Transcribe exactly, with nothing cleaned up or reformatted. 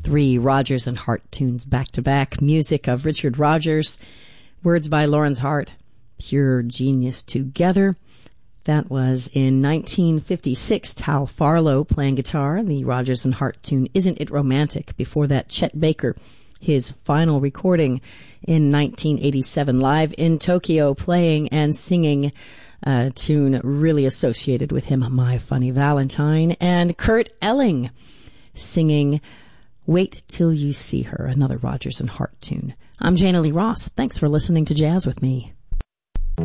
Three Rodgers and Hart tunes back-to-back. Music of Richard Rodgers. Words by Lawrence Hart. Pure genius together. That was in nineteen fifty-six. Tal Farlow playing guitar. The Rodgers and Hart tune, Isn't It Romantic? Before that, Chet Baker, his final recording in nineteen eighty-seven, live in Tokyo, playing and singing a tune really associated with him, My Funny Valentine. And Kurt Elling singing Wait Till You See Her, another Rodgers and Hart tune. I'm Jana Lee Ross. Thanks for listening to Jazz with me.